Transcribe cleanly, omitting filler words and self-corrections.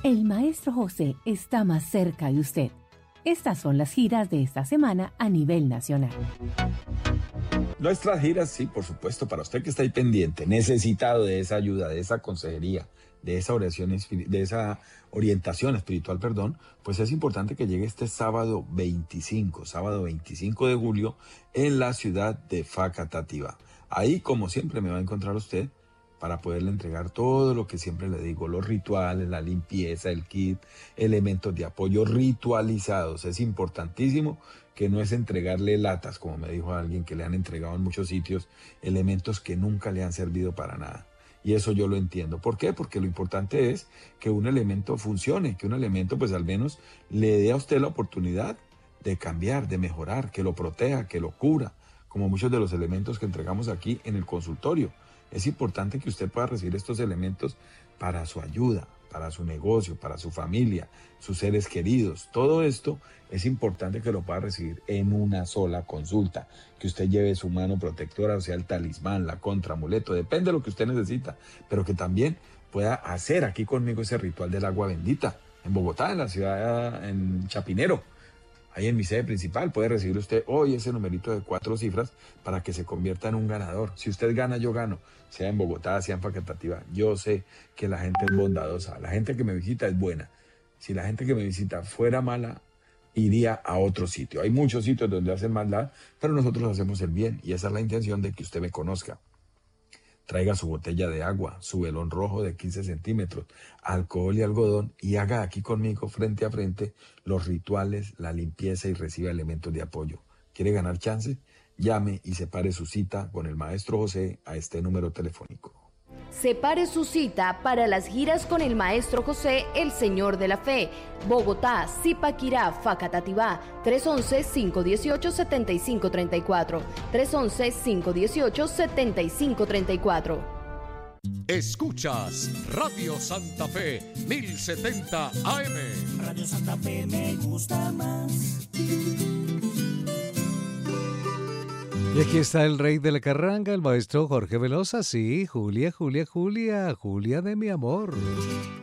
El maestro José está más cerca de usted. Estas son las giras de esta semana a nivel nacional. Nuestras giras, sí, por supuesto, para usted que está ahí pendiente, necesitado de esa ayuda, de esa consejería, de esa orientación espiritual, pues es importante que llegue este sábado 25 de julio, en la ciudad de Facatativá. Ahí, como siempre, me va a encontrar usted para poderle entregar todo lo que siempre le digo, los rituales, la limpieza, el kit, elementos de apoyo ritualizados. Es importantísimo que no es entregarle latas, como me dijo alguien que le han entregado en muchos sitios, elementos que nunca le han servido para nada. Y eso yo lo entiendo. ¿Por qué? Porque lo importante es que un elemento funcione, que un elemento pues al menos le dé a usted la oportunidad de cambiar, de mejorar, que lo proteja, que lo cura, como muchos de los elementos que entregamos aquí en el consultorio. Es importante que usted pueda recibir estos elementos para su ayuda, para su negocio, para su familia, sus seres queridos. Todo esto es importante que lo pueda recibir en una sola consulta. Que usted lleve su mano protectora, o sea, el talismán, la contraamuleto, depende de lo que usted necesita, pero que también pueda hacer aquí conmigo ese ritual del agua bendita. En Bogotá, en la ciudad, en Chapinero, ahí en mi sede principal, puede recibir usted hoy ese numerito de 4 cifras para que se convierta en un ganador. Si usted gana, yo gano, sea en Bogotá, sea en Facatativá. Yo sé que la gente es bondadosa, la gente que me visita es buena. Si la gente que me visita fuera mala, iría a otro sitio. Hay muchos sitios donde hacen maldad, pero nosotros hacemos el bien y esa es la intención de que usted me conozca. Traiga su botella de agua, su velón rojo de 15 centímetros, alcohol y algodón y haga aquí conmigo frente a frente los rituales, la limpieza y reciba elementos de apoyo. ¿Quiere ganar chance? Llame y separe su cita con el maestro José a este número telefónico. Separe su cita para las giras con el maestro José, el Señor de la Fe. Bogotá, Zipaquirá, Facatativá, 311-518-7534. 311-518-7534. Escuchas Radio Santa Fe 1070 AM. Radio Santa Fe me gusta más. Y aquí está el rey de la carranga, el maestro Jorge Velosa. Sí, Julia de mi amor.